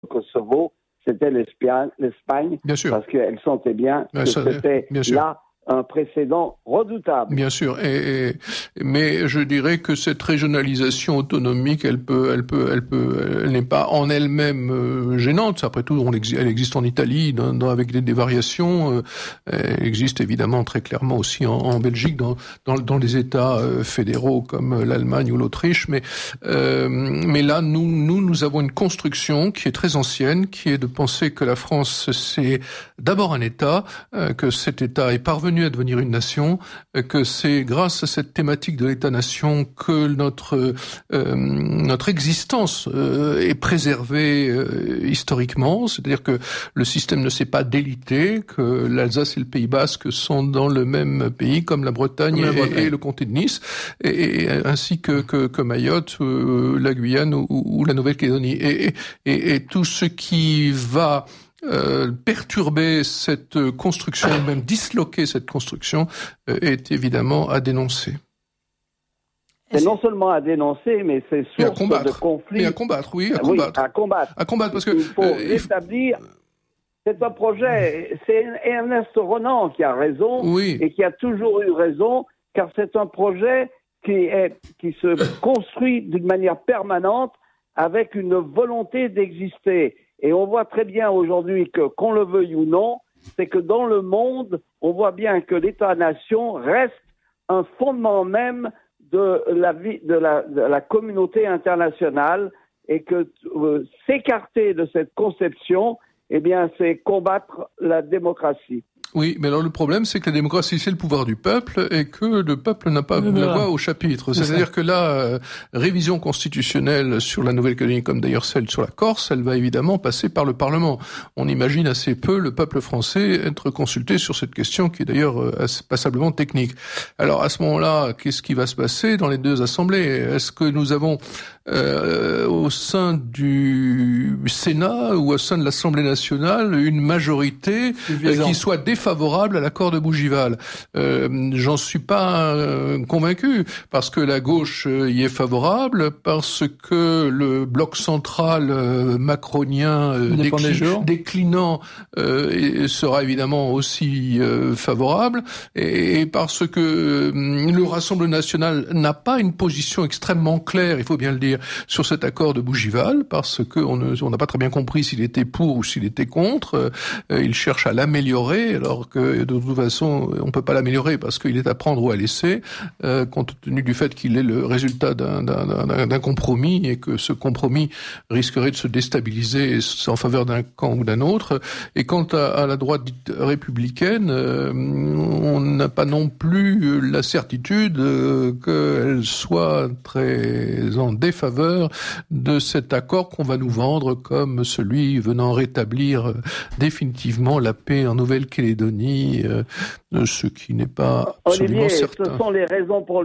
Kosovo, c'était l'Espagne, bien sûr, parce qu'elle sentait bien que c'était là un précédent redoutable. Bien sûr, mais je dirais que cette régionalisation autonomique, elle n'est pas en elle-même gênante. Après tout, elle existe en Italie, avec des variations. Elle existe évidemment très clairement aussi en Belgique, dans les États fédéraux comme l'Allemagne ou l'Autriche. Mais là, nous avons une construction qui est très ancienne, qui est de penser que la France, c'est d'abord un État, que cet État est parvenu à devenir une nation, que c'est grâce à cette thématique de l'État-nation que notre existence est préservée historiquement, c'est-à-dire que le système ne s'est pas délité, que l'Alsace et le Pays Basque sont dans le même pays, comme la Bretagne et le comté de Nice, et ainsi que Mayotte, la Guyane ou la Nouvelle-Calédonie, et tout ce qui va perturber cette construction, même disloquer cette construction, est évidemment à dénoncer. C'est non seulement à dénoncer, mais c'est source de conflits. Mais à combattre, oui, à combattre. À combattre, parce que il faut rétablir. C'est un projet. C'est Ernest Renan qui a raison, et qui a toujours eu raison, car c'est un projet qui se construit d'une manière permanente avec une volonté d'exister. Et on voit très bien aujourd'hui que, qu'on le veuille ou non, c'est que dans le monde, on voit bien que l'État-nation reste un fondement même de la vie, de la communauté internationale, et que s'écarter de cette conception, eh bien, c'est combattre la démocratie. Oui, mais alors le problème, c'est que la démocratie, c'est le pouvoir du peuple, et que le peuple n'a pas la voix au chapitre. C'est-à-dire que la révision constitutionnelle sur la Nouvelle-Calédonie, comme d'ailleurs celle sur la Corse, elle va évidemment passer par le Parlement. On imagine assez peu le peuple français être consulté sur cette question, qui est d'ailleurs passablement technique. Alors à ce moment-là, qu'est-ce qui va se passer dans les deux assemblées? Est-ce que nous avons au sein du Sénat ou au sein de l'Assemblée nationale une majorité qui soit défavorable à l'accord de Bougival? J'en suis pas convaincu, parce que la gauche y est favorable, parce que le bloc central macronien déclinant sera évidemment aussi favorable, et parce que le Rassemblement national n'a pas une position extrêmement claire, il faut bien le dire, sur cet accord de Bougival, parce que on n'a pas très bien compris s'il était pour ou s'il était contre. Il cherche à l'améliorer, alors que de toute façon on peut pas l'améliorer parce qu'il est à prendre ou à laisser, compte tenu du fait qu'il est le résultat d'un compromis, et que ce compromis risquerait de se déstabiliser en faveur d'un camp ou d'un autre. Et quant à la droite dite républicaine, on n'a pas non plus la certitude qu'elle soit très en défaveur de cet accord qu'on va nous vendre comme celui venant rétablir définitivement la paix en Nouvelle-Calédonie, ce qui n'est pas absolument certain. Ce sont les raisons pour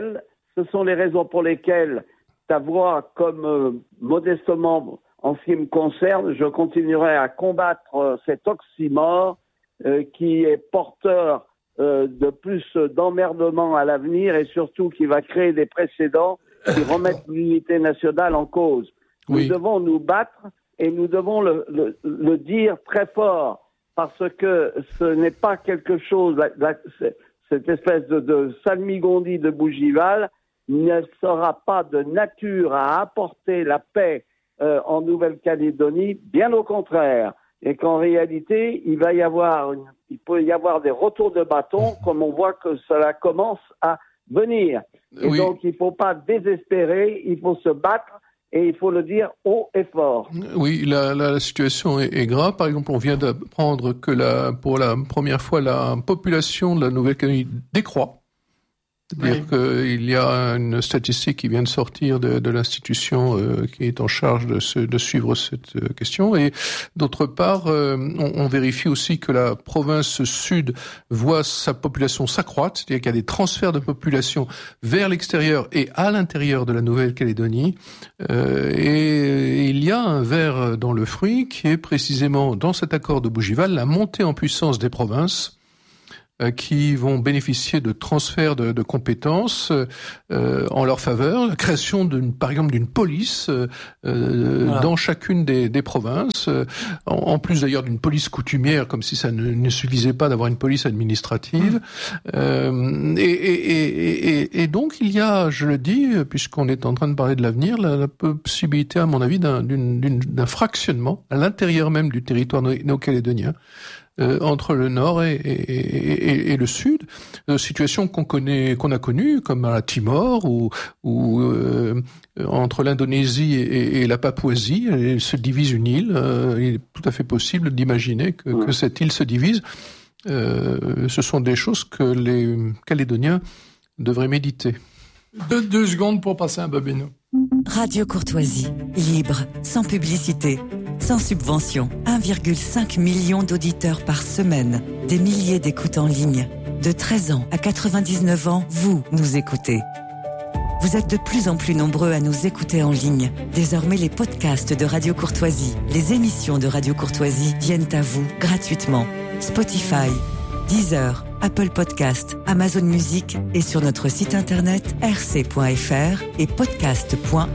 lesquelles ta voix, comme modestement en ce qui me concerne, je continuerai à combattre cet oxymore qui est porteur de plus d'emmerdement à l'avenir, et surtout qui va créer des précédents qui remettent l'unité nationale en cause. Nous devons nous battre, et nous devons le dire très fort, parce que ce n'est pas quelque chose, cette espèce de salmigondi de Bougival ne sera pas de nature à apporter la paix en Nouvelle-Calédonie, bien au contraire. Et qu'en réalité, il peut y avoir des retours de bâton, comme on voit que cela commence à venir. Et donc, il ne faut pas désespérer, il faut se battre, et il faut le dire haut et fort. Oui, la situation est grave. Par exemple, on vient d'apprendre que pour la première fois, la population de la Nouvelle-Calédonie décroît. C'est-à-dire qu'il y a une statistique qui vient de sortir de l'institution qui est en charge de suivre cette question. Et d'autre part, on vérifie aussi que la province sud voit sa population s'accroître, c'est-à-dire qu'il y a des transferts de population vers l'extérieur et à l'intérieur de la Nouvelle-Calédonie. Et il y a un ver dans le fruit qui est précisément, dans cet accord de Bougival, la montée en puissance des provinces, qui vont bénéficier de transferts de compétences en leur faveur, la création par exemple d'une police dans chacune des provinces, en plus d'ailleurs d'une police coutumière, comme si ça ne suffisait pas d'avoir une police administrative. Et donc il y a, je le dis, puisqu'on est en train de parler de l'avenir, la possibilité, à mon avis, d'un fractionnement à l'intérieur même du territoire néo-calédonien, entre le nord et le sud, situation qu'on a connue comme à Timor ou entre l'Indonésie et la Papouasie, elle se divise une île. Il est tout à fait possible d'imaginer que cette île se divise. Ce sont des choses que les Calédoniens devraient méditer. 2 secondes pour passer un Bobino. Radio Courtoisie, libre, sans publicité, sans subvention. 1,5 million d'auditeurs par semaine, des milliers d'écoutes en ligne. De 13 ans à 99 ans, vous nous écoutez. Vous êtes de plus en plus nombreux à nous écouter en ligne. Désormais, les podcasts de Radio Courtoisie, les émissions de Radio Courtoisie viennent à vous gratuitement. Spotify, Deezer, Apple Podcast, Amazon Music et sur notre site internet rc.fr et podcast.rc.fr.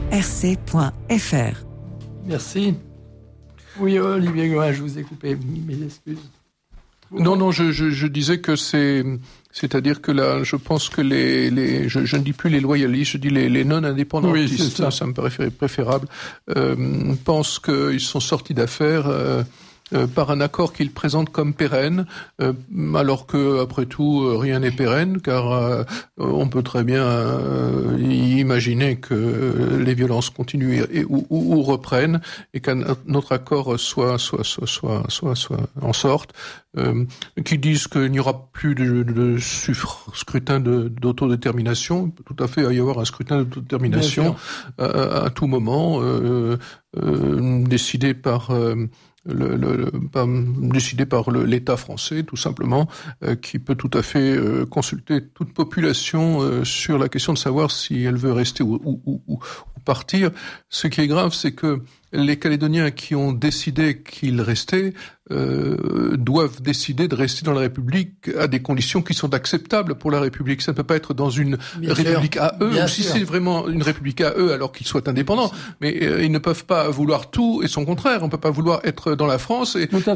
Merci. Oui, Olivier Gouin, je vous ai coupé, mes excuses. Non, je disais que c'est-à-dire que là, je pense que je ne dis plus les loyalistes, je dis les non-indépendantistes, oui, ça me paraît préférable, pensent qu'ils sont sortis d'affaire, par un accord qu'ils présentent comme pérenne, alors que après tout rien n'est pérenne, car on peut très bien imaginer que les violences continuent ou reprennent, et qu'un autre accord soit en sorte, qui disent qu'il n'y aura plus de scrutin d'autodétermination. Il peut tout à fait y avoir un scrutin d'autodétermination à tout moment, décidé par l'État français, tout simplement, qui peut tout à fait consulter toute population sur la question de savoir si elle veut rester ou partir. Ce qui est grave, c'est que les Calédoniens qui ont décidé qu'ils restaient doivent décider de rester dans la République à des conditions qui sont acceptables pour la République. Ça ne peut pas être dans une République à eux, ou si c'est vraiment une République à eux, alors qu'ils soient indépendants. Mais ils ne peuvent pas vouloir tout et son contraire. On ne peut pas vouloir être dans la France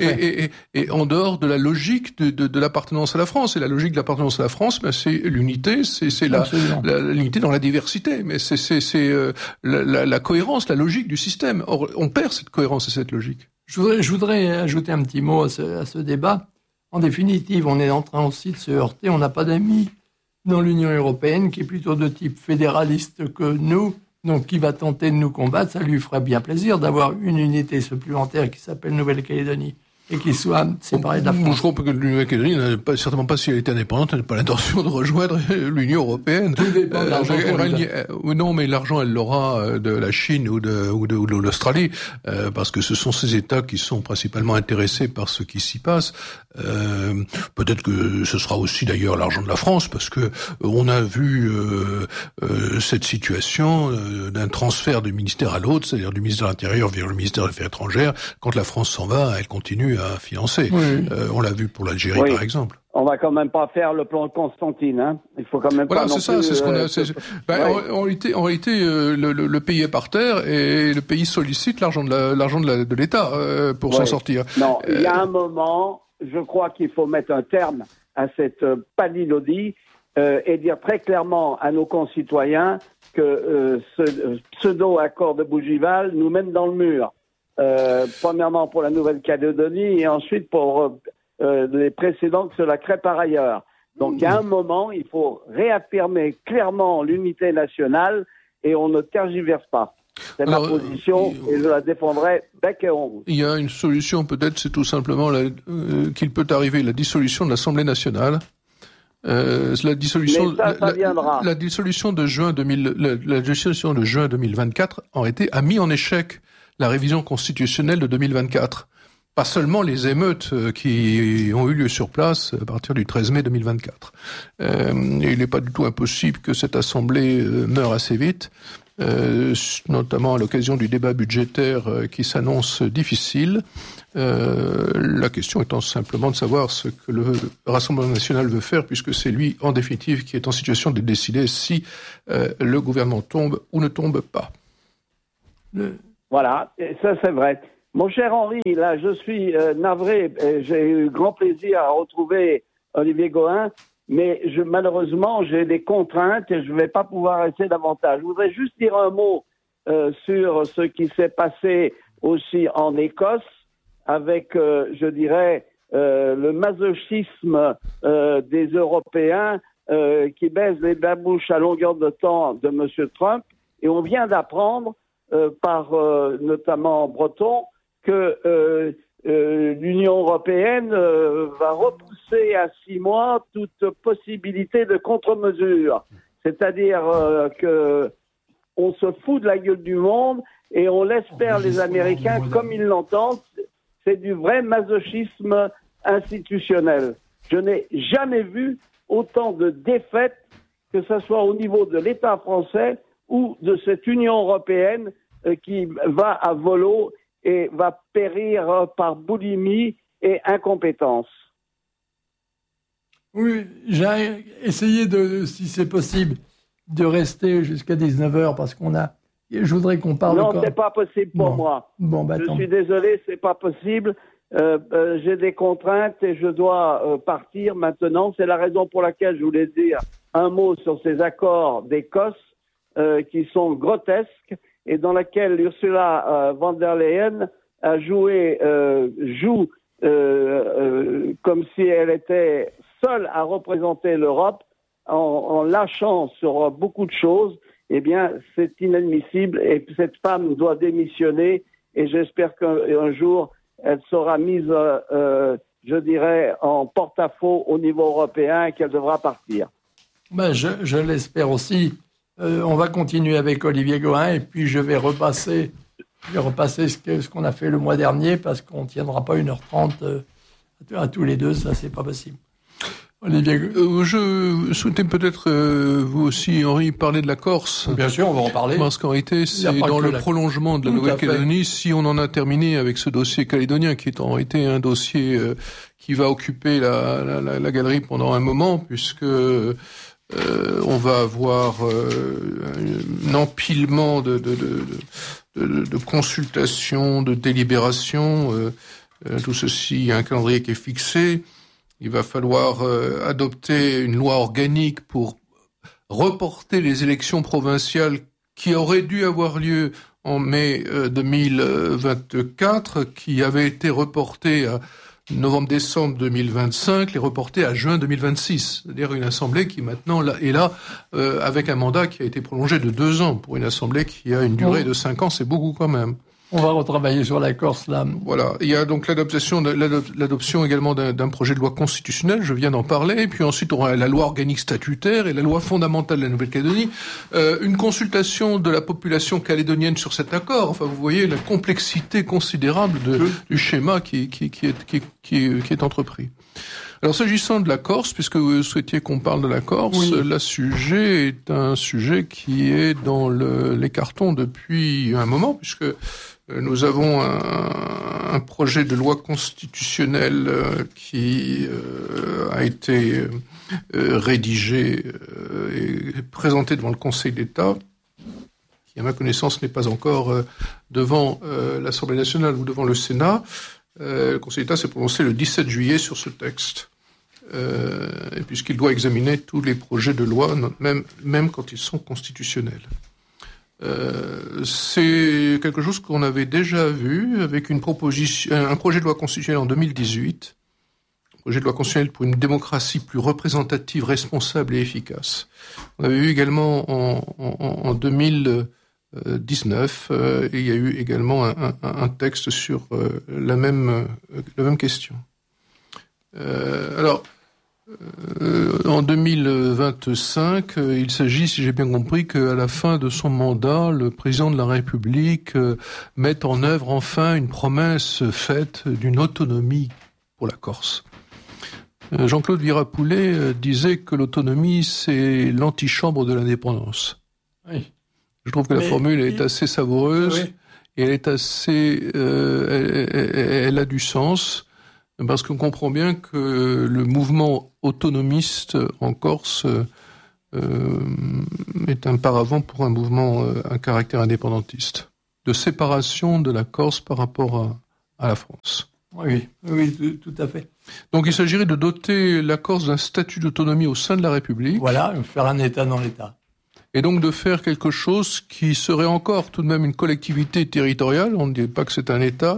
et en dehors de la logique de l'appartenance à la France. Et la logique de l'appartenance à la France, c'est l'unité, c'est l'unité dans la diversité. Mais c'est la cohérence, la logique du système. Or, on perd cette cohérence et cette logique. Je voudrais ajouter un petit mot à ce débat. En définitive, on est en train aussi de se heurter. On n'a pas d'amis dans l'Union européenne qui est plutôt de type fédéraliste que nous, donc qui va tenter de nous combattre. Ça lui ferait bien plaisir d'avoir une unité supplémentaire qui s'appelle Nouvelle-Calédonie et qui soit séparée de la France. Je crois que l'Union Calédonie n'a certainement pas, si elle était indépendante, elle n'a pas l'intention de rejoindre l'Union européenne. Tout dépend de l'argent. Non, mais l'argent, elle l'aura de la Chine ou de l'Australie, parce que ce sont ces États qui sont principalement intéressés par ce qui s'y passe. Peut-être que ce sera aussi d'ailleurs l'argent de la France, parce que on a vu cette situation d'un transfert du ministère à l'autre, c'est-à-dire du ministère de l'Intérieur vers le ministère des Affaires étrangères. Quand la France s'en va, elle continue à financer. Oui. On l'a vu pour l'Algérie, par exemple. On va quand même pas faire le plan Constantine, hein. Il faut quand même pas. Voilà, c'est ça, c'est ce qu'on a. En réalité, le pays est par terre et le pays sollicite l'argent de l'État pour s'en sortir. Non, il y a un moment, je crois qu'il faut mettre un terme à cette palinodie et dire très clairement à nos concitoyens que ce pseudo-accord de Bougival nous mène dans le mur. Premièrement pour la Nouvelle-Calédonie et ensuite pour les précédents que cela crée par ailleurs. Donc, à un moment, il faut réaffirmer clairement l'unité nationale et on ne tergiverse pas. C'est ma position et je la défendrai bec et ongle. Il y a une solution peut-être, c'est tout simplement qu'il peut arriver la dissolution de l'Assemblée nationale. La dissolution de juin 2024 a mis en échec la révision constitutionnelle de 2024. Pas seulement les émeutes qui ont eu lieu sur place à partir du 13 mai 2024. Il n'est pas du tout impossible que cette assemblée meure assez vite. notamment à l'occasion du débat budgétaire qui s'annonce difficile. La question étant simplement de savoir ce que le Rassemblement national veut faire, puisque c'est lui, en définitive, qui est en situation de décider si le gouvernement tombe ou ne tombe pas. Voilà, et ça c'est vrai. Mon cher Henri, là je suis navré, j'ai eu grand plaisir à retrouver Olivier Gohin, mais malheureusement j'ai des contraintes et je ne vais pas pouvoir rester davantage. Je voudrais juste dire un mot sur ce qui s'est passé aussi en Écosse, avec, je dirais, le masochisme des Européens qui baissent les babouches à longueur de temps de M. Trump. Et on vient d'apprendre, par notamment Breton, que l'Union européenne va repousser à 6 mois toute possibilité de contre-mesure. C'est-à-dire que on se fout de la gueule du monde et on laisse faire les Américains comme ils l'entendent. C'est du vrai masochisme institutionnel. Je n'ai jamais vu autant de défaites, que ce soit au niveau de l'État français ou de cette Union européenne qui va à volo et va périr par boulimie et incompétence. Oui, j'ai essayé si c'est possible, de rester jusqu'à 19h parce je voudrais qu'on parle... Non, c'est pas possible pour moi. Je suis désolé, c'est pas possible. J'ai des contraintes et je dois partir maintenant. C'est la raison pour laquelle je voulais dire un mot sur ces accords d'Écosse qui sont grotesques et dans laquelle Ursula von der Leyen a joue comme si elle était seule à représenter l'Europe en lâchant sur beaucoup de choses. Eh bien, c'est inadmissible et cette femme doit démissionner et j'espère qu'un jour, elle sera mise, je dirais, en porte-à-faux au niveau européen et qu'elle devra partir. Ben, je l'espère aussi. On va continuer avec Olivier Gohin et puis je vais repasser ce qu'on a fait le mois dernier parce qu'on ne tiendra pas 1h30 à tous les deux, ça c'est pas possible. Olivier, je souhaitais peut-être vous aussi, Henri, parler de la Corse. Bien sûr, on va en parler. Parce qu'en réalité, c'est dans le prolongement de la Nouvelle-Calédonie, si on en a terminé avec ce dossier calédonien, qui est en réalité un dossier qui va occuper la galerie pendant un moment, puisque on va avoir un empilement de consultations, de délibérations. Tout ceci, il y a un calendrier qui est fixé. Il va falloir adopter une loi organique pour reporter les élections provinciales qui auraient dû avoir lieu en mai 2024, qui avaient été reportées à novembre-décembre 2025, les reporter à juin 2026. C'est-à-dire une assemblée qui maintenant est là avec un mandat qui a été prolongé de 2 ans. Pour une assemblée qui a une durée de 5 ans, c'est beaucoup quand même. On va retravailler sur la Corse, là. Voilà. Il y a donc l'adoption également d'un projet de loi constitutionnelle, je viens d'en parler, et puis ensuite on aura la loi organique statutaire et la loi fondamentale de la Nouvelle-Calédonie, une consultation de la population calédonienne sur cet accord. Enfin, vous voyez la complexité considérable du schéma qui est entrepris. Alors, s'agissant de la Corse, puisque vous souhaitiez qu'on parle de la Corse, oui. Le sujet est un sujet qui est dans les cartons depuis un moment, puisque nous avons un projet de loi constitutionnelle qui a été rédigé et présenté devant le Conseil d'État, qui, à ma connaissance, n'est pas encore devant l'Assemblée nationale ou devant le Sénat. Le Conseil d'État s'est prononcé le 17 juillet sur ce texte, et puisqu'il doit examiner tous les projets de loi, même quand ils sont constitutionnels. C'est quelque chose qu'on avait déjà vu avec un projet de loi constitutionnelle en 2018, un projet de loi constitutionnelle pour une démocratie plus représentative, responsable et efficace. On avait vu également en 2019, et il y a eu également un texte sur la même question. En 2025, il s'agit, si j'ai bien compris, qu'à la fin de son mandat, le président de la République mette en œuvre enfin une promesse faite d'une autonomie pour la Corse. Jean-Claude Virapoulet disait que l'autonomie, c'est l'antichambre de l'indépendance. Oui. Je trouve que la formule est assez savoureuse et elle est assez, elle a du sens parce qu'on comprend bien que le mouvement autonomiste en Corse est un paravent pour un mouvement à caractère indépendantiste, de séparation de la Corse par rapport à la France. Oui, tout à fait. Donc il s'agirait de doter la Corse d'un statut d'autonomie au sein de la République. Voilà, faire un État dans l'État. Et donc de faire quelque chose qui serait encore tout de même une collectivité territoriale, on ne dit pas que c'est un État,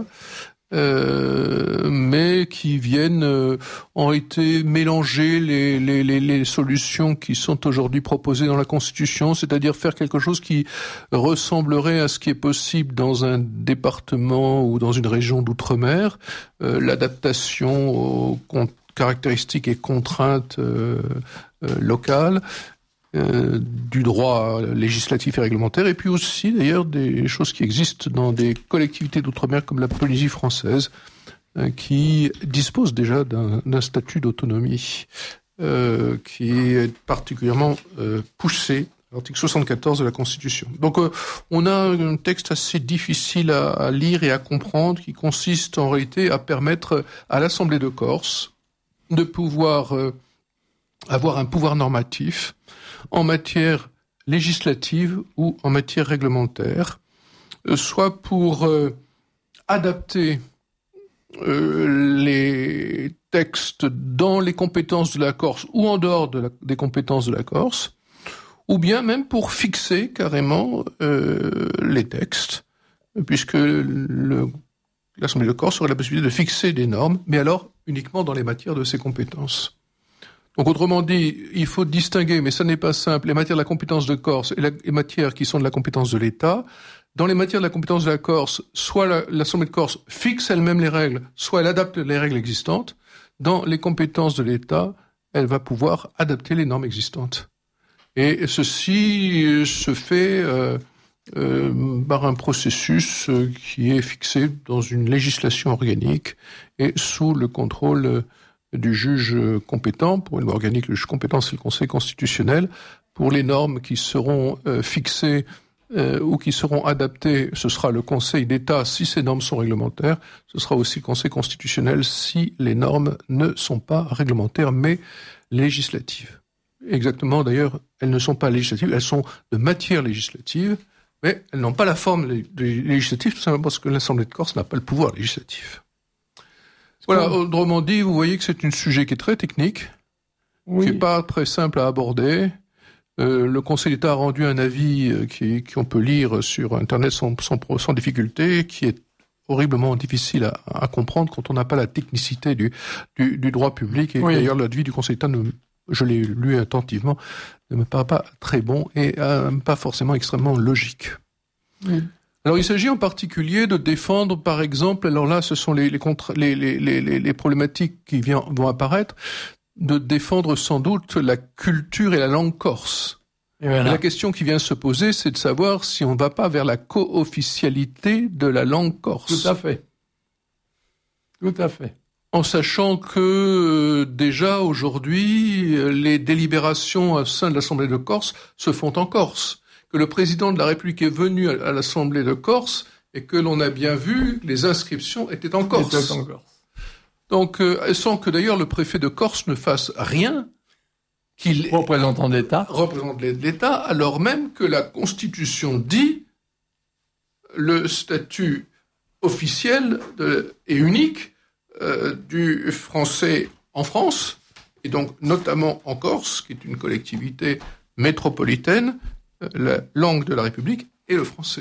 mais qui viennent en réalité mélanger les solutions qui sont aujourd'hui proposées dans la Constitution, c'est-à-dire faire quelque chose qui ressemblerait à ce qui est possible dans un département ou dans une région d'outre-mer, l'adaptation aux caractéristiques et contraintes locales, du droit législatif et réglementaire, et puis aussi d'ailleurs des choses qui existent dans des collectivités d'outre-mer comme la Polynésie française, qui dispose déjà d'un statut d'autonomie qui est particulièrement poussé, l'article 74 de la Constitution. Donc on a un texte assez difficile à lire et à comprendre, qui consiste en réalité à permettre à l'Assemblée de Corse de pouvoir avoir un pouvoir normatif en matière législative ou en matière réglementaire, soit pour adapter les textes dans les compétences de la Corse ou en dehors des compétences de la Corse, ou bien même pour fixer carrément les textes, puisque l'Assemblée de Corse aurait la possibilité de fixer des normes, mais alors uniquement dans les matières de ses compétences. Donc autrement dit, il faut distinguer, mais ça n'est pas simple, les matières de la compétence de Corse et les matières qui sont de la compétence de l'État. Dans les matières de la compétence de la Corse, soit l'Assemblée de Corse fixe elle-même les règles, soit elle adapte les règles existantes. Dans les compétences de l'État, elle va pouvoir adapter les normes existantes. Et ceci se fait par un processus qui est fixé dans une législation organique et sous le contrôle du juge compétent. Pour une loi organique, le juge compétent, c'est le Conseil constitutionnel. Pour les normes qui seront fixées ou qui seront adaptées, ce sera le Conseil d'État si ces normes sont réglementaires. Ce sera aussi le Conseil constitutionnel si les normes ne sont pas réglementaires, mais législatives. Exactement, d'ailleurs, elles ne sont pas législatives, elles sont de matière législative, mais elles n'ont pas la forme législative, tout simplement parce que l'Assemblée de Corse n'a pas le pouvoir législatif. Voilà, autrement dit, vous voyez que c'est un sujet qui est très technique, qui n'est pas très simple à aborder. Le Conseil d'État a rendu un avis qu'on peut lire sur Internet sans difficulté, qui est horriblement difficile à comprendre quand on n'a pas la technicité du droit public. Et d'ailleurs, l'avis du Conseil d'État, je l'ai lu attentivement, ne me paraît pas très bon et pas forcément extrêmement logique. Oui. Alors, il s'agit en particulier de défendre, par exemple, alors là, ce sont les problématiques qui vont apparaître, de défendre sans doute la culture et la langue corse. Voilà. La question qui vient se poser, c'est de savoir si on ne va pas vers la co-officialité de la langue corse. Tout à fait. Tout à fait. En sachant que déjà aujourd'hui, les délibérations au sein de l'Assemblée de Corse se font en Corse. Que le président de la République est venu à l'Assemblée de Corse et que l'on a bien vu, les inscriptions étaient en Corse. Donc, sans que d'ailleurs le préfet de Corse ne fasse rien, qu'il représente l'État, alors même que la Constitution dit le statut officiel et unique du français en France, et donc notamment en Corse, qui est une collectivité métropolitaine, la langue de la République est le français.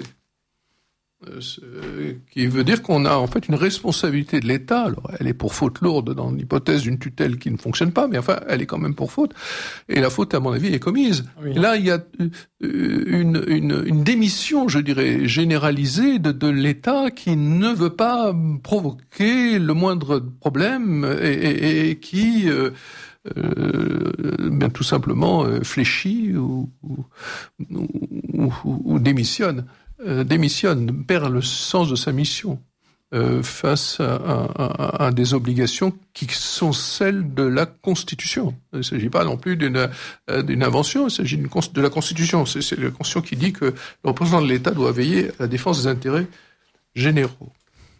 Qui veut dire qu'on a en fait une responsabilité de l'État. Alors, elle est pour faute lourde dans l'hypothèse d'une tutelle qui ne fonctionne pas, mais enfin, elle est quand même pour faute. Et la faute, à mon avis, est commise. Oui. Et là, il y a une démission, je dirais, généralisée de l'État qui ne veut pas provoquer le moindre problème et qui bien tout simplement fléchit ou démissionne, perd le sens de sa mission. face à des obligations qui sont celles de la Constitution. Il ne s'agit pas non plus d'une invention, il s'agit de la Constitution. C'est la Constitution qui dit que le représentant de l'État doit veiller à la défense des intérêts généraux.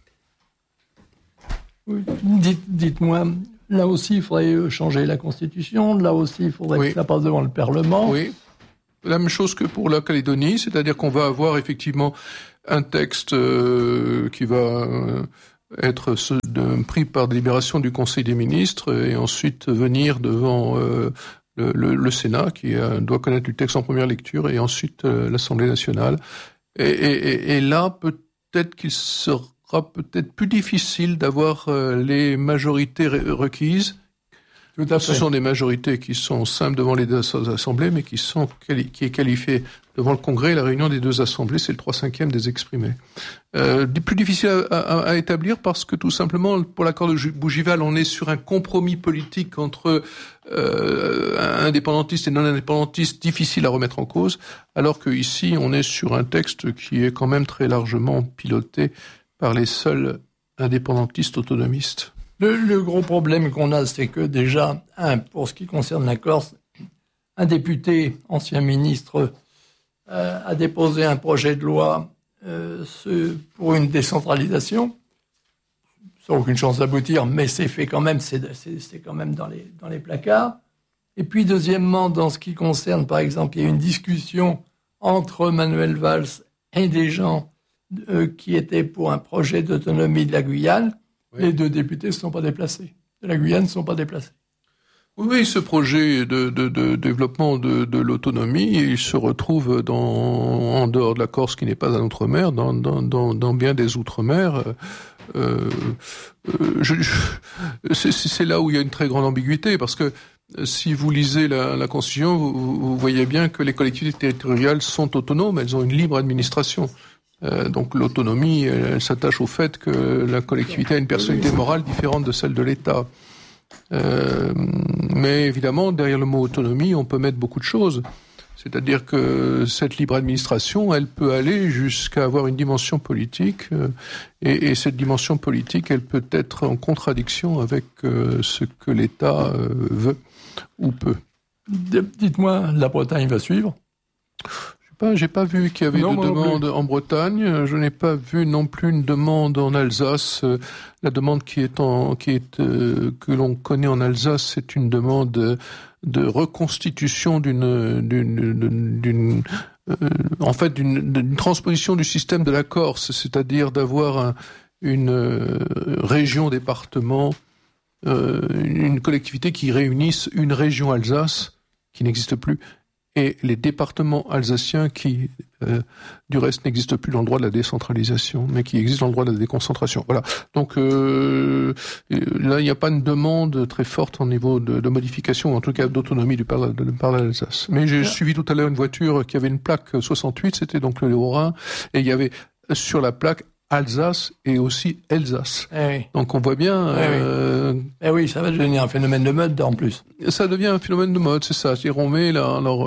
Oui. Dites-moi, là aussi, il faudrait changer la Constitution, là aussi, il faudrait que ça passe devant le Parlement. Oui, la même chose que pour la Calédonie, c'est-à-dire qu'on va avoir effectivement un texte qui va être pris par délibération du Conseil des ministres et ensuite venir devant le Sénat qui doit connaître le texte en première lecture et ensuite l'Assemblée nationale. Et là, peut-être qu'il sera peut-être plus difficile d'avoir les majorités requises. Tout à fait. Ce sont des majorités qui sont simples devant les deux assemblées, mais qui est qualifiée devant le Congrès. La réunion des deux assemblées, c'est le 3/5 des exprimés. Plus difficile à établir parce que tout simplement, pour l'accord de Bougival, on est sur un compromis politique entre indépendantistes et non-indépendantistes, difficile à remettre en cause, alors que ici, on est sur un texte qui est quand même très largement piloté par les seuls indépendantistes autonomistes. Le gros problème qu'on a, c'est que déjà, pour ce qui concerne la Corse, un député, ancien ministre, a déposé un projet de loi pour une décentralisation. Ça n'a aucune chance d'aboutir, mais c'est fait quand même, c'est quand même dans les placards. Et puis, deuxièmement, dans ce qui concerne, par exemple, il y a eu une discussion entre Manuel Valls et des gens qui étaient pour un projet d'autonomie de la Guyane. Oui. Les deux députés ne sont pas déplacés. De la Guyane ne sont pas déplacés. Oui, ce projet de développement de l'autonomie, il se retrouve en dehors de la Corse, qui n'est pas un outre-mer, dans bien des outre-mer. C'est là où il y a une très grande ambiguïté, parce que si vous lisez la Constitution, vous voyez bien que les collectivités territoriales sont autonomes, elles ont une libre administration. Donc l'autonomie, elle s'attache au fait que la collectivité a une personnalité morale différente de celle de l'État. Mais évidemment, derrière le mot autonomie, on peut mettre beaucoup de choses. C'est-à-dire que cette libre administration, elle peut aller jusqu'à avoir une dimension politique, et cette dimension politique, elle peut être en contradiction avec ce que l'État veut ou peut. Dites-moi, la Bretagne va suivre ? J'ai pas vu qu'il y avait de demande en Bretagne. Je n'ai pas vu non plus une demande en Alsace. La demande que l'on connaît en Alsace, c'est une demande de reconstitution d'une transposition du système de la Corse, c'est-à-dire d'avoir une région-département, une collectivité qui réunisse une région Alsace qui n'existe plus, et les départements alsaciens qui, du reste, n'existent plus dans le droit de la décentralisation, mais qui existent dans le droit de la déconcentration. Voilà. Donc là, il n'y a pas une demande très forte au niveau de modification, en tout cas d'autonomie du parlement d'Alsace. Mais j'ai suivi tout à l'heure une voiture qui avait une plaque 68, c'était donc le Haut-Rhin, et il y avait sur la plaque Alsace et aussi Elsace. Oui. Donc on voit bien... oui, ça va devenir un phénomène de mode en plus. Ça devient un phénomène de mode, c'est ça. C'est-à-dire on met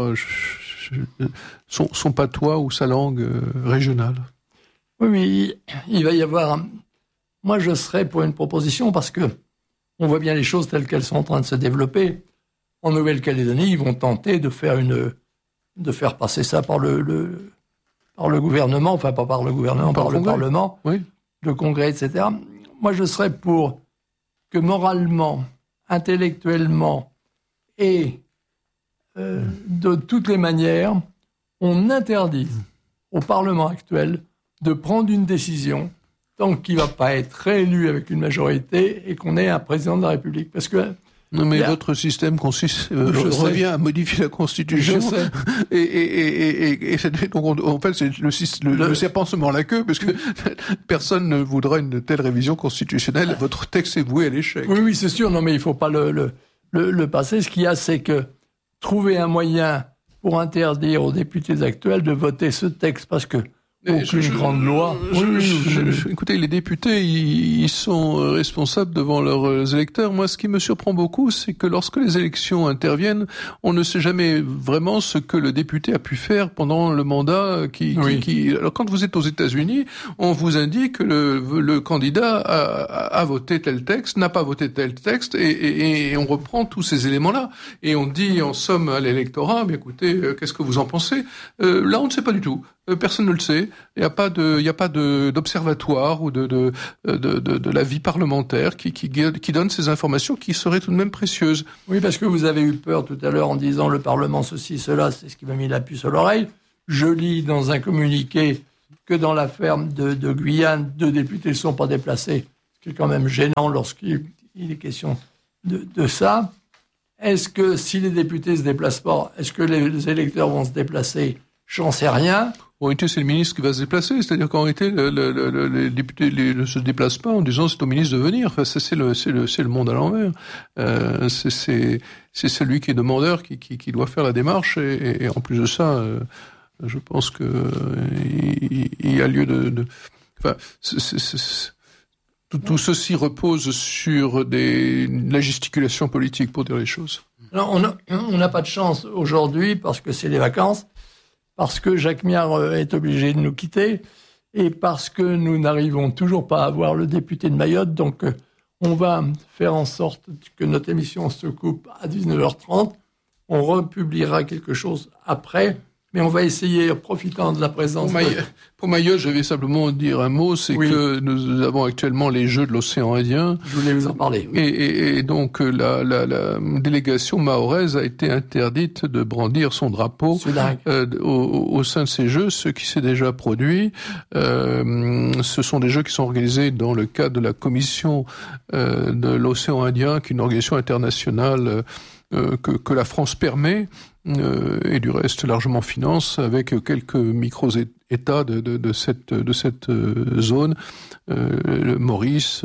son patois ou sa langue régionale. Oui, mais il va y avoir... Moi, je serais pour une proposition parce que on voit bien les choses telles qu'elles sont en train de se développer. En Nouvelle-Calédonie, ils vont tenter de faire passer ça par le gouvernement, enfin pas par le gouvernement, par le Parlement, oui. Le Congrès, etc. Moi, je serais pour que moralement, intellectuellement et de toutes les manières, on interdise au Parlement actuel de prendre une décision tant qu'il ne va pas être réélu avec une majorité et qu'on ait un président de la République. Parce que non, mais votre système revient à modifier la Constitution. Je sais. Et donc, en fait, c'est le serpent se mord la queue, parce que personne ne voudra une telle révision constitutionnelle. Votre texte est voué à l'échec. Oui, c'est sûr. Non, mais il faut pas le passer. Ce qu'il y a, c'est que trouver un moyen pour interdire aux députés actuels de voter ce texte, parce que aucune grande loi. Écoutez, les députés, ils sont responsables devant leurs électeurs. Moi, ce qui me surprend beaucoup, c'est que lorsque les élections interviennent, on ne sait jamais vraiment ce que le député a pu faire pendant le mandat Alors, quand vous êtes aux États-Unis, on vous indique que le candidat a voté tel texte, n'a pas voté tel texte, et on reprend tous ces éléments-là. Et on dit, en somme, à l'électorat, mais écoutez, qu'est-ce que vous en pensez? Là, on ne sait pas du tout. Personne ne le sait. Il n'y a pas d'observatoire ou de la vie parlementaire qui donne ces informations qui seraient tout de même précieuses. Oui, parce que vous avez eu peur tout à l'heure en disant le Parlement ceci, cela, c'est ce qui m'a mis la puce à l'oreille. Je lis dans un communiqué que dans la ferme de Guyane, 2 députés ne sont pas déplacés, ce qui est quand même gênant lorsqu'il est question de ça. Est-ce que si les députés ne se déplacent pas, est-ce que les électeurs vont se déplacer? J'en sais rien. En réalité, c'est le ministre qui va se déplacer. C'est-à-dire qu'en réalité, les députés ne se déplacent pas en disant c'est au ministre de venir. Enfin, c'est le monde à l'envers. C'est celui qui est demandeur qui doit faire la démarche. Et en plus de ça, je pense que il y a lieu enfin, tout ceci repose sur la gesticulation politique, pour dire les choses. Alors, on n'a pas de chance aujourd'hui parce que c'est les vacances. Parce que Jacques Miard est obligé de nous quitter et parce que nous n'arrivons toujours pas à avoir le député de Mayotte. Donc, on va faire en sorte que notre émission se coupe à 19h30. On republiera quelque chose après, mais on va essayer, profitant de la présence... Pour Mayotte, je vais simplement dire un mot, c'est que nous avons actuellement les Jeux de l'océan Indien. Je voulais vous en parler. Oui. Et donc la délégation mahoraise a été interdite de brandir son drapeau au sein de ces Jeux, ce qui s'est déjà produit. Ce sont des Jeux qui sont organisés dans le cadre de la Commission de l'océan Indien, qui est une organisation internationale que la France permet. Et du reste largement finance avec quelques micro-États de cette zone, le Maurice,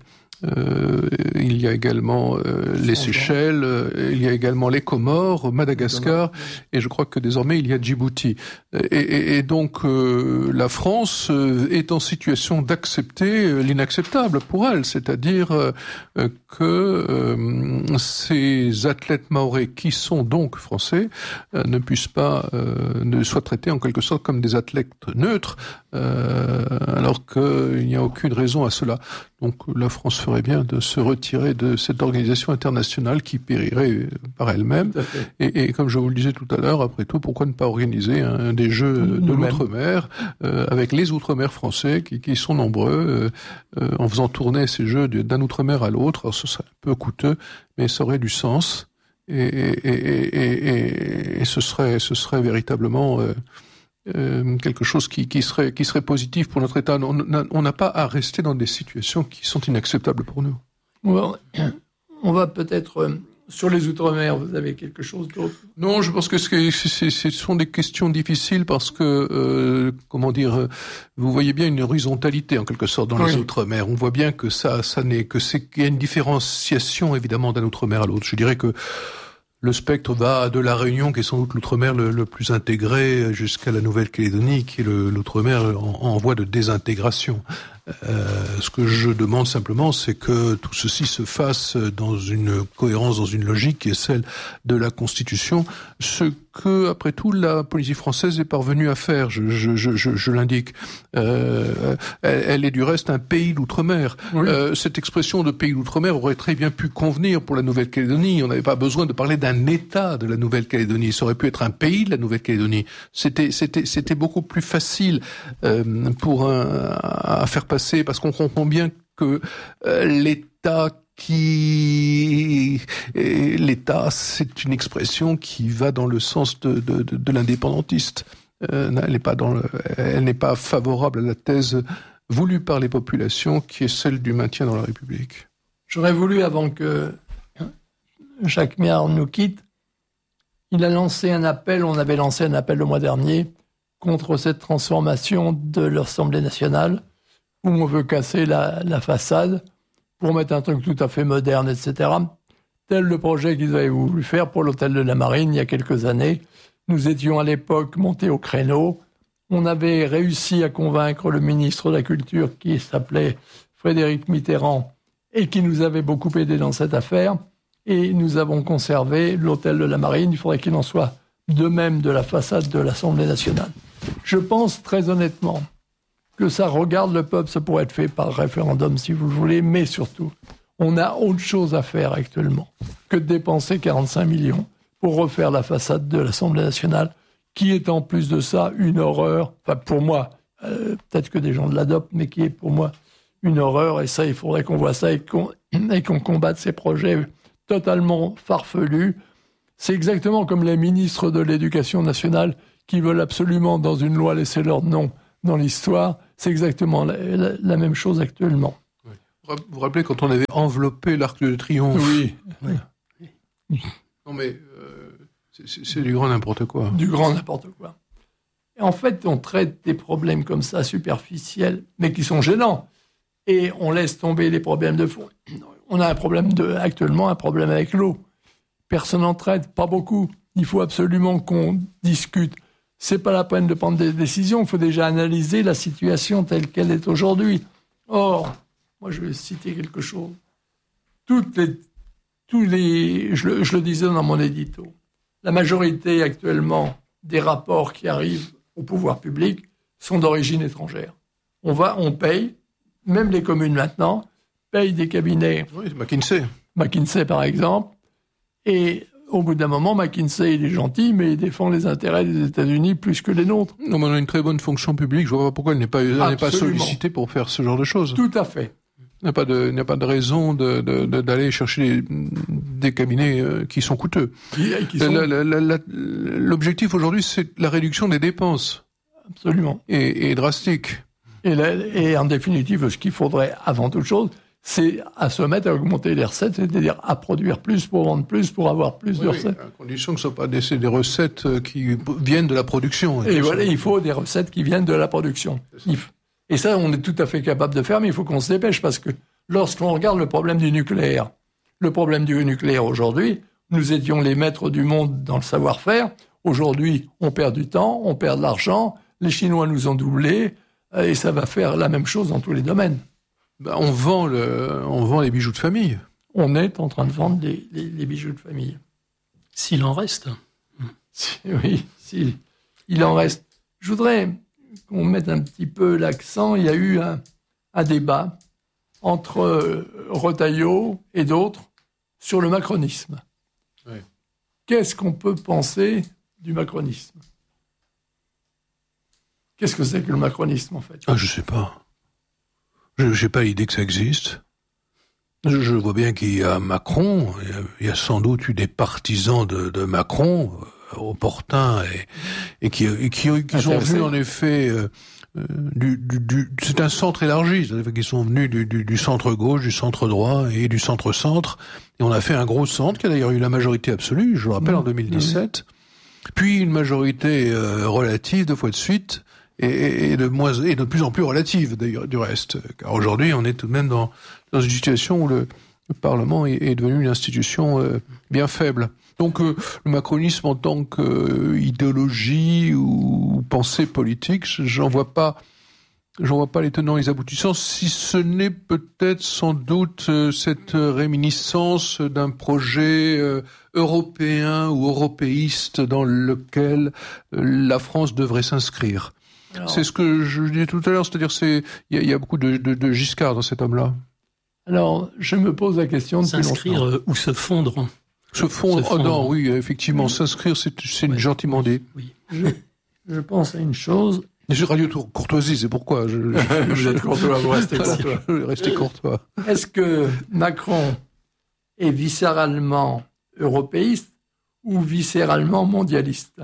il y a également les Seychelles, il y a également les Comores, Madagascar, et je crois que désormais il y a Djibouti. Et donc la France est en situation d'accepter l'inacceptable pour elle, c'est-à-dire que ces athlètes mahorais qui sont donc français ne puissent pas, ne soient traités en quelque sorte comme des athlètes neutres, alors qu'il n'y a aucune raison à cela. Donc la France ferait bien de se retirer de cette organisation internationale qui périrait par elle-même. Et comme je vous le disais tout à l'heure, après tout, pourquoi ne pas organiser des Jeux de l'outre-mer avec les outre-mer français qui sont nombreux, en faisant tourner ces Jeux d'un outre-mer à l'autre. Alors ce serait un peu coûteux, mais ça aurait du sens. Et ce serait véritablement quelque chose qui serait positif pour notre État. On n'a pas à rester dans des situations qui sont inacceptables pour nous. On va peut-être sur les Outre-mer. Vous avez quelque chose d'autre? Non, je pense que ce sont des questions difficiles parce que vous voyez bien une horizontalité en quelque sorte dans les Outre-mer. On voit bien que qu'il y a une différenciation évidemment d'un Outre-mer à l'autre. Je dirais que le spectre va de la Réunion, qui est sans doute l'outre-mer le plus intégré, jusqu'à la Nouvelle-Calédonie, qui est l'outre-mer en voie de désintégration. Ce que je demande simplement, c'est que tout ceci se fasse dans une cohérence, dans une logique qui est celle de la Constitution, ce que, après tout, la politique française est parvenue à faire, je l'indique. Elle est du reste un pays d'outre-mer. Oui. Cette expression de pays d'outre-mer aurait très bien pu convenir pour la Nouvelle-Calédonie. On n'avait pas besoin de parler d'un État de la Nouvelle-Calédonie. Ça aurait pu être un pays de la Nouvelle-Calédonie. C'était beaucoup plus facile à faire passer, parce qu'on comprend bien que l'État, c'est une expression qui va dans le sens de l'indépendantiste. Elle n'est pas favorable à la thèse voulue par les populations, qui est celle du maintien dans la République. J'aurais voulu, avant que Jacques Miard nous quitte, on avait lancé un appel le mois dernier contre cette transformation de l'Assemblée nationale, où on veut casser la façade pour mettre un truc tout à fait moderne, etc. Tel le projet qu'ils avaient voulu faire pour l'hôtel de la Marine il y a quelques années. Nous étions à l'époque montés au créneau On avait réussi à convaincre le ministre de la Culture, qui s'appelait Frédéric Mitterrand, et qui nous avait beaucoup aidé dans cette affaire. Et nous avons conservé l'hôtel de la Marine. Il faudrait qu'il en soit de même de la façade de l'Assemblée nationale. Je pense très honnêtement que ça regarde le peuple, ça pourrait être fait par référendum si vous le voulez, mais surtout, on a autre chose à faire actuellement que de dépenser 45 millions pour refaire la façade de l'Assemblée nationale, qui est en plus de ça une horreur, enfin pour moi, peut-être que des gens l'adoptent, mais qui est pour moi une horreur, et ça, il faudrait qu'on voit ça et qu'on combatte ces projets totalement farfelus. C'est exactement comme les ministres de l'Éducation nationale qui veulent absolument, dans une loi, laisser leur nom dans l'histoire. C'est exactement la même chose actuellement. Oui. Vous vous rappelez quand on avait enveloppé l'Arc de Triomphe? Oui. Non mais c'est du grand n'importe quoi. Du grand n'importe quoi. Et en fait, on traite des problèmes comme ça, superficiels, mais qui sont gênants. Et on laisse tomber les problèmes de fond. On a actuellement un problème avec l'eau. Personne n'en traite, pas beaucoup. Il faut absolument qu'on discute. C'est pas la peine de prendre des décisions. Il faut déjà analyser la situation telle qu'elle est aujourd'hui. Or, moi, je vais citer quelque chose. Je le disais dans mon édito. La majorité actuellement des rapports qui arrivent au pouvoir public sont d'origine étrangère. On paye, même les communes maintenant, payent des cabinets. Oui, McKinsey. McKinsey, par exemple. Et au bout d'un moment, McKinsey, il est gentil, mais il défend les intérêts des États-Unis plus que les nôtres. Non, mais on a une très bonne fonction publique. Je vois pas pourquoi elle n'est pas sollicitée pour faire ce genre de choses. Tout à fait. Il n'y a pas de raison d'aller chercher des cabinets qui sont coûteux. L'objectif aujourd'hui, c'est la réduction des dépenses. Absolument. Et drastique. Et en définitive, ce qu'il faudrait, avant toute chose, c'est à se mettre à augmenter les recettes, c'est-à-dire à produire plus pour vendre plus, pour avoir plus de recettes. À condition que ce ne soient pas des recettes qui viennent de la production. Et voilà, il faut des recettes qui viennent de la production. Et ça, on est tout à fait capable de faire, mais il faut qu'on se dépêche, parce que lorsqu'on regarde le problème du nucléaire aujourd'hui, nous étions les maîtres du monde dans le savoir-faire. Aujourd'hui, on perd du temps, on perd de l'argent, les Chinois nous ont doublés, et ça va faire la même chose dans tous les domaines. On vend les bijoux de famille. On est en train de vendre les bijoux de famille. S'il en reste. Oui, il en reste. Je voudrais qu'on mette un petit peu l'accent. Il y a eu un débat entre Retailleau et d'autres sur le macronisme. Oui. Qu'est-ce qu'on peut penser du macronisme? Qu'est-ce que c'est que le macronisme, en fait? Je sais pas. Je n'ai pas l'idée que ça existe. Je vois bien qu'il y a Macron, il y a sans doute eu des partisans de Macron, opportuns, et qui sont venus en effet c'est un centre élargi, c'est-à-dire qu'ils sont venus du centre-gauche, du centre-droit et du centre-centre, et on a fait un gros centre qui a d'ailleurs eu la majorité absolue, je le rappelle, en 2017, puis une majorité relative 2 fois de suite, et de plus en plus relative d'ailleurs du reste, car aujourd'hui on est tout de même dans une situation où le Parlement est devenu une institution bien faible. Donc le macronisme en tant qu'idéologie ou pensée politique, j'en vois pas les tenants et les aboutissants, si ce n'est peut-être sans doute cette réminiscence d'un projet européen ou européiste dans lequel la France devrait s'inscrire. Alors, c'est ce que je disais tout à l'heure, c'est-à-dire il y a beaucoup de Giscard dans cet homme-là. Alors, je me pose la question de s'inscrire ou se fondre. Se fondre. Oh non, oui, effectivement, s'inscrire, c'est gentiment dit. Oui. Je pense à une chose. J'ai Radio Courtoisie, c'est pourquoi. Vous êtes courtois, vous restez courtois. Restez courtois. Est-ce que Macron est viscéralement européiste ou viscéralement mondialiste?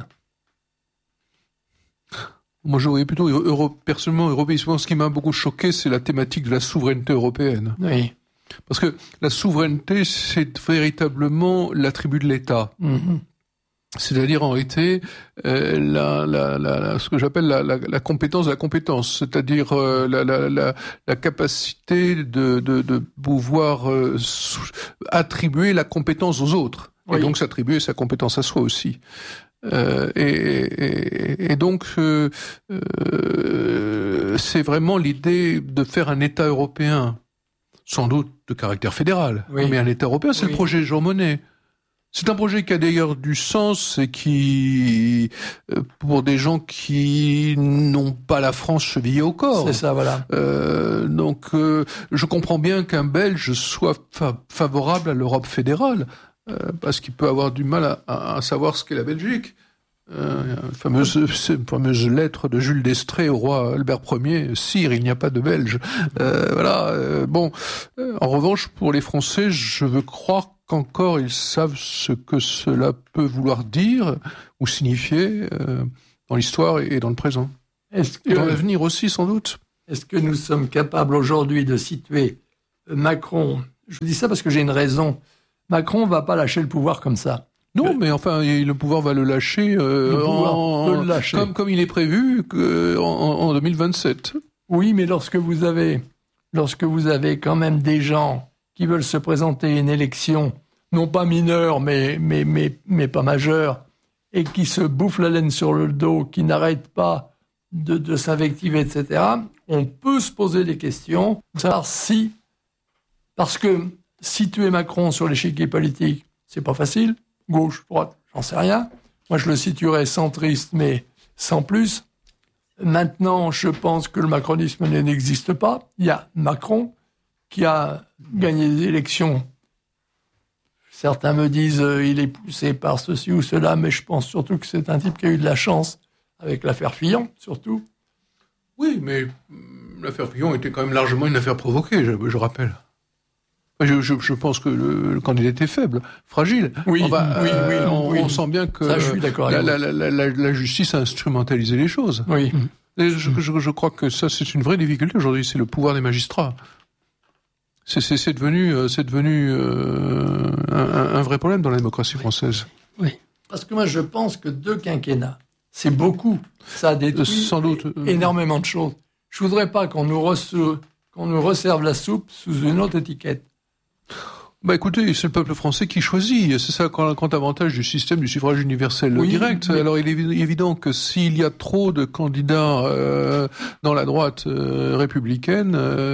Moi, j'aurais plutôt personnellement européiste. Ce qui m'a beaucoup choqué, c'est la thématique de la souveraineté européenne. Oui. Parce que la souveraineté, c'est véritablement l'attribut de l'État. Mm-hmm. C'est-à-dire, en réalité, ce que j'appelle la compétence de la compétence. C'est-à-dire, la capacité de pouvoir attribuer la compétence aux autres. Oui. Et donc, s'attribuer sa compétence à soi aussi. Et donc, c'est vraiment l'idée de faire un État européen, sans doute de caractère fédéral, mais un État européen, c'est le projet Jean Monnet. C'est un projet qui a d'ailleurs du sens et qui, pour des gens qui n'ont pas la France chevillée au corps. C'est ça, voilà. Donc, je comprends bien qu'un Belge soit favorable à l'Europe fédérale, parce qu'il peut avoir du mal à savoir ce qu'est la Belgique. Fameuse lettre de Jules d'Estrée au roi Albert Ier, Sire, il n'y a pas de Belge. Bon, en revanche, pour les Français, je veux croire qu'encore ils savent ce que cela peut vouloir dire ou signifier dans l'histoire et dans le présent. Et dans l'avenir aussi, sans doute. Est-ce que nous sommes capables aujourd'hui de situer Macron? Je vous dis ça parce que j'ai une raison. Macron ne va pas lâcher le pouvoir comme ça. Non, mais enfin, le pouvoir va le lâcher, comme il est prévu en 2027. Oui, mais lorsque vous avez quand même des gens qui veulent se présenter à une élection, non pas mineure, mais pas majeure, et qui se bouffent la laine sur le dos, qui n'arrêtent pas de s'invectiver, etc., on peut se poser des questions, savoir si, parce que situer Macron sur l'échiquier politique, c'est pas facile, gauche, droite, j'en sais rien. Moi, je le situerais centriste, mais sans plus. Maintenant, je pense que le macronisme n'existe pas. Il y a Macron qui a gagné des élections. Certains me disent il est poussé par ceci ou cela, mais je pense surtout que c'est un type qui a eu de la chance avec l'affaire Fillon, surtout. Oui, mais l'affaire Fillon était quand même largement une affaire provoquée, je rappelle. Je pense que le candidat était faible, fragile. Oui, on sent bien que ça, je suis d'accord la justice a instrumentalisé les choses. Oui. Et je crois que ça, c'est une vraie difficulté aujourd'hui, c'est le pouvoir des magistrats. C'est devenu un vrai problème dans la démocratie française. Oui, parce que moi je pense que 2 quinquennats, c'est beaucoup. Ça a détruit sans doute énormément de choses. Je voudrais pas qu'on nous resserve la soupe sous une autre étiquette. Bah écoutez, c'est le peuple français qui choisit. C'est ça le grand avantage du système du suffrage universel direct. Oui. Alors il est évident que s'il y a trop de candidats dans la droite républicaine,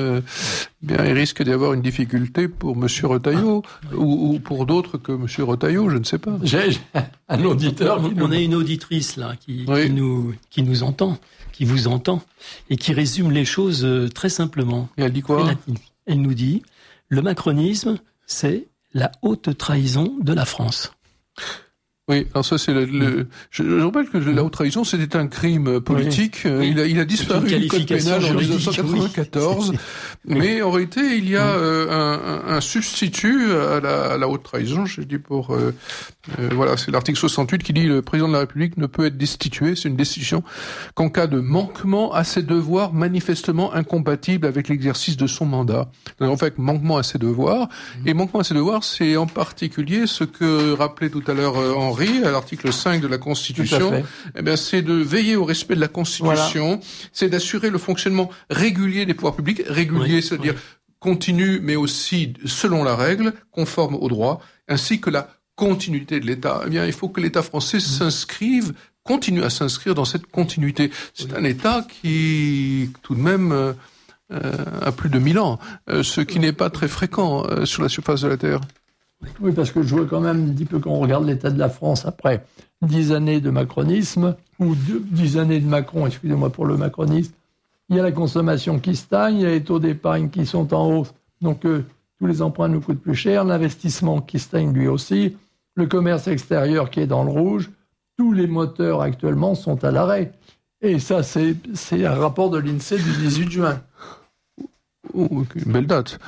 bien il risque d'y avoir une difficulté pour Monsieur Retailleau ou pour d'autres que Monsieur Retailleau, je ne sais pas. J'ai un auditeur. On a une auditrice là qui nous entend, qui vous entend et qui résume les choses très simplement. Et elle dit quoi? Elle nous dit le macronisme, c'est la haute trahison de la France. Oui, alors ça c'est je rappelle que la haute trahison c'était un crime politique. Oui. Il a disparu du code pénal en 1994. Oui. Mais en réalité, il y a un substitut à la haute trahison. Je dis voilà, c'est l'article 68 qui dit le président de la République ne peut être destitué, c'est une destitution, qu'en cas de manquement à ses devoirs manifestement incompatibles avec l'exercice de son mandat. Donc, en fait, manquement à ses devoirs. Et manquement à ses devoirs, c'est en particulier ce que rappelait tout à l'heure Henri, à l'article 5 de la Constitution, eh bien, c'est de veiller au respect de la Constitution, c'est d'assurer le fonctionnement régulier des pouvoirs publics, c'est-à-dire continu, mais aussi selon la règle, conforme au droit, ainsi que la continuité de l'État. Eh bien, il faut que l'État français continue à s'inscrire dans cette continuité. C'est un État qui, tout de même, a plus de 1000 ans, ce qui n'est pas très fréquent sur la surface de la Terre. Oui, parce que je vois quand même un petit peu, quand on regarde l'état de la France après 10 années de macronisme, ou 10 années de Macron, excusez-moi pour le macronisme, il y a la consommation qui stagne, il y a les taux d'épargne qui sont en hausse, donc tous les emprunts nous coûtent plus cher, l'investissement qui stagne lui aussi, le commerce extérieur qui est dans le rouge, tous les moteurs actuellement sont à l'arrêt. Et ça, c'est un rapport de l'INSEE du 18 juin. Une belle date.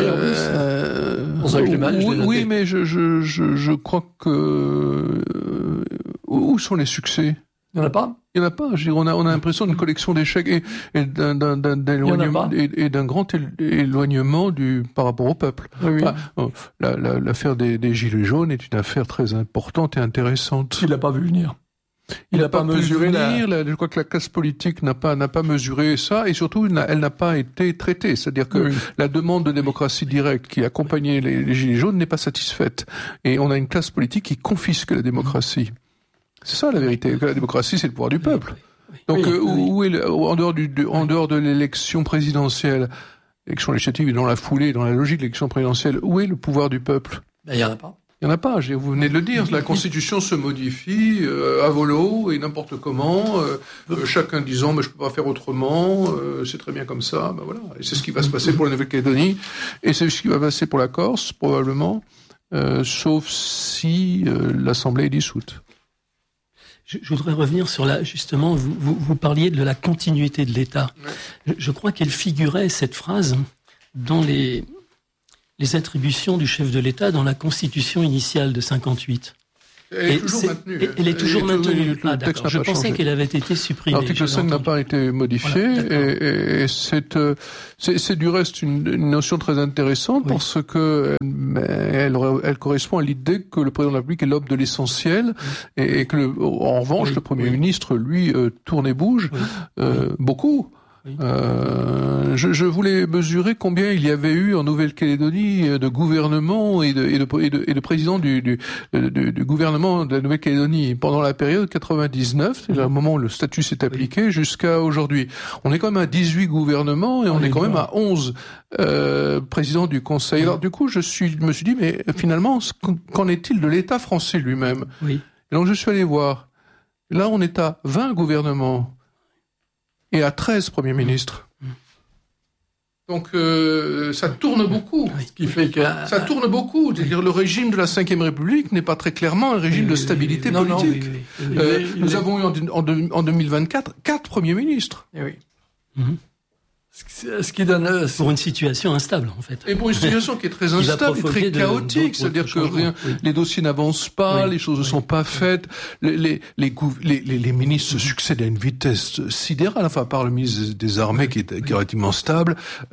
Oui, mais je crois que où sont les succès? Il n'y en a pas. Il n'y en a pas. On a l'impression d'une collection d'échecs et d'un grand éloignement par rapport au peuple. Oui. L'affaire des Gilets jaunes est une affaire très importante et intéressante. Il n'a pas vu venir. Il n'a pas mesuré je crois que la classe politique n'a pas mesuré ça, et surtout elle n'a pas été traitée. C'est-à-dire que la demande de démocratie directe qui accompagnait les Gilets jaunes n'est pas satisfaite. Et on a une classe politique qui confisque la démocratie. C'est ça la vérité. La démocratie, c'est le pouvoir du peuple. Donc, où est en dehors de l'élection présidentielle, l'élection législative et dans la foulée, dans la logique de l'élection présidentielle, où est le pouvoir du peuple? Il n'y en a pas. Il n'y en a pas, vous venez de le dire, la Constitution se modifie à volo et n'importe comment, chacun disant mais je peux pas faire autrement, c'est très bien comme ça, ben voilà. Et c'est ce qui va se passer pour la Nouvelle-Calédonie, et c'est ce qui va passer pour la Corse, probablement, sauf si l'Assemblée est dissoute. Je voudrais revenir sur justement, vous parliez de la continuité de l'État. Ouais. Je crois qu'elle figurait, cette phrase, dans les attributions du chef de l'État dans la Constitution initiale de 58. Elle est toujours maintenue. Elle est toujours maintenue. D'accord. Je pensais qu'elle avait été supprimée. L'article 5 n'a pas été modifié, voilà, et c'est du reste une notion très intéressante, oui, parce que elle correspond à l'idée que le président de la République est l'homme de l'essentiel, oui, et que en revanche, oui, le Premier ministre, lui, tourne et bouge, oui, beaucoup. Oui. Je voulais mesurer combien il y avait eu en Nouvelle-Calédonie de gouvernements et de présidents du gouvernement de la Nouvelle-Calédonie pendant la période 99, c'est le moment où le statut s'est appliqué, oui, jusqu'à aujourd'hui. On est quand même à 18 gouvernements et on est quand même à 11 présidents du Conseil. Alors du coup, je me suis dit, mais finalement, qu'en est-il de l'État français lui-même? Oui. Et donc je suis allé voir. Là, on est à 20 gouvernements et à 13 premiers ministres. Donc ça tourne beaucoup. Ce qui fait que ça tourne beaucoup. C'est-à-dire le régime de la Ve République n'est pas très clairement un régime de stabilité politique. Nous avons eu en 2024 4 premiers ministres. Oui. Mm-hmm. Ce qui donne pour une situation instable, en fait. Et pour une situation qui est très instable et très chaotique, c'est-à-dire que les dossiers n'avancent pas, oui, les choses ne sont pas faites, les ministres se succèdent à une vitesse sidérale, enfin, à part le ministre des Armées qui est relativement stable,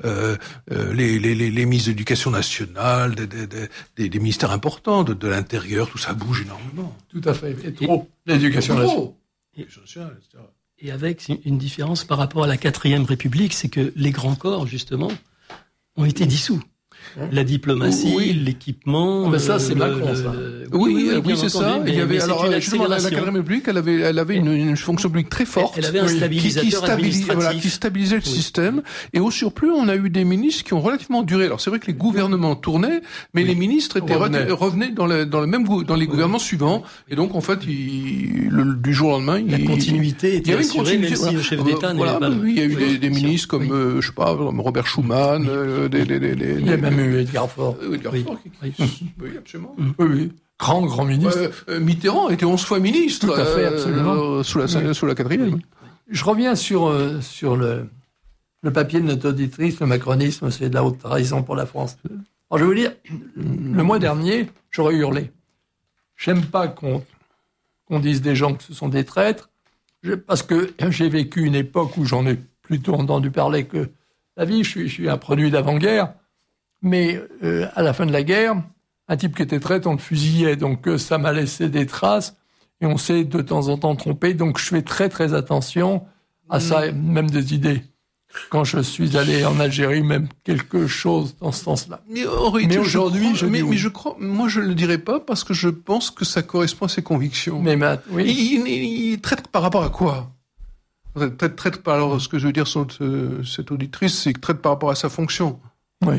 les ministres de l'Éducation nationale, des ministères importants, de l'Intérieur, tout ça bouge énormément. Tout à fait. Et trop. L'éducation nationale. Etc. Et avec une différence par rapport à la 4e République, c'est que les grands corps, justement, ont été dissous. La diplomatie, oui, l'équipement... Mais ça, c'est Macron, ça. Oui, c'est ça. Il y avait, alors, justement, la 4e République, elle avait une fonction publique très forte. Elle avait un stabilisateur administratif. Qui stabilisait le système. Et au surplus, on a eu des ministres qui ont relativement duré. Alors, c'est vrai que les gouvernements tournaient, mais les ministres revenaient dans les gouvernements suivants. Et donc, en fait, du jour au lendemain, la continuité était assurée, même si le chef d'État n'avait pas... Il y a eu des ministres comme, je sais pas, Robert Schuman, il y a même eu Edgar Faure. Oui, absolument. Oui. Grand ministre. Mitterrand était 11 fois ministre. Tout à fait, absolument. Sous la 4e. Oui. Je reviens sur le papier de notre auditrice, le macronisme, c'est de la haute trahison pour la France. Alors, je vais vous dire, le mois dernier, j'aurais hurlé. J'aime pas qu'on dise des gens que ce sont des traîtres, parce que j'ai vécu une époque où j'en ai plutôt entendu parler que la vie. Je suis un produit d'avant-guerre. Mais à la fin de la guerre, un type qui était traître, on le fusillait. Donc ça m'a laissé des traces. Et on s'est de temps en temps trompé. Donc je fais très très attention à ça, même des idées. Quand je suis allé en Algérie, même quelque chose dans ce sens-là. Mais aujourd'hui, je crois, moi je le dirais pas parce que je pense que ça correspond à ses convictions. Mais oui. Il traite par rapport à quoi? Traite par alors, ce que je veux dire sur cette auditrice, c'est qu'il traite par rapport à sa fonction. Oui.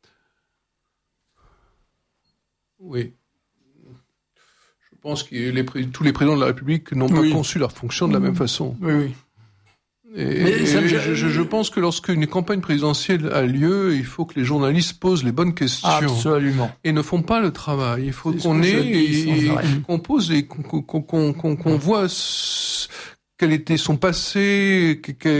Oui. Je pense que tous les présidents de la République n'ont pas conçu leur fonction de la même façon. Oui. Je pense que lorsqu'une campagne présidentielle a lieu, il faut que les journalistes posent les bonnes questions. Absolument. Et ne font pas le travail. Il faut qu'on pose et qu'on voit quel était son passé,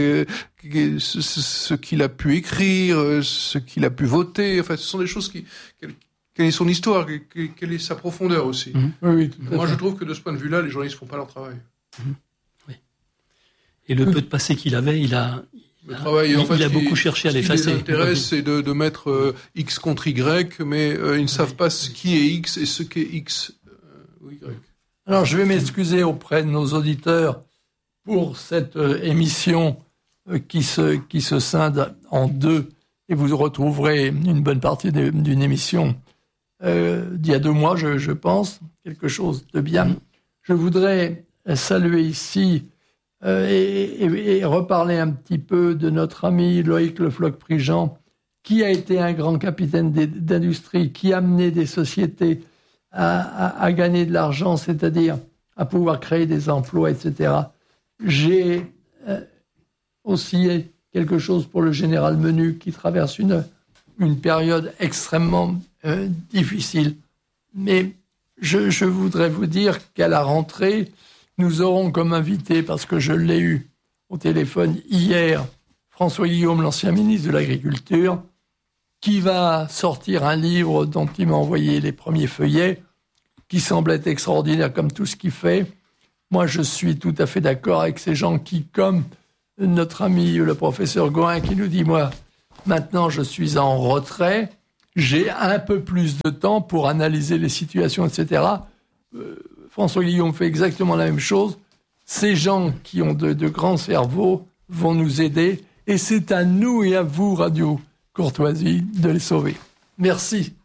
ce qu'il a pu écrire, ce qu'il a pu voter. Enfin, ce sont des choses quelle est son histoire, quelle est sa profondeur aussi. Oui, moi, je trouve que de ce point de vue-là, les journalistes ne font pas leur travail. Oui. Et le peu de passé qu'il avait, il a beaucoup cherché à l'effacer. Ce qui les intéresse, c'est de mettre X contre Y, mais ils ne savent pas ce qui est X et ce qu'est X ou Y. Alors, je vais m'excuser auprès de nos auditeurs pour cette émission qui se scinde en deux, et vous retrouverez une bonne partie d'une émission d'il y a 2 mois, je pense, quelque chose de bien. Je voudrais saluer ici et reparler un petit peu de notre ami Loïc Le Floch-Prigent, qui a été un grand capitaine d'industrie, qui a amené des sociétés à gagner de l'argent, c'est-à-dire à pouvoir créer des emplois, etc. J'ai aussi quelque chose pour le général Menu, qui traverse une période extrêmement difficile. Mais je voudrais vous dire qu'à la rentrée, nous aurons comme invité, parce que je l'ai eu au téléphone hier, François Guillaume, l'ancien ministre de l'Agriculture, qui va sortir un livre dont il m'a envoyé les premiers feuillets, qui semble être extraordinaire comme tout ce qu'il fait. Moi, je suis tout à fait d'accord avec ces gens qui, comme notre ami le professeur Gouin, qui nous dit, moi, maintenant je suis en retrait, j'ai un peu plus de temps pour analyser les situations, etc. François Guillaume fait exactement la même chose. Ces gens qui ont de grands cerveaux vont nous aider, et c'est à nous et à vous, Radio Courtoisie, de les sauver. Merci.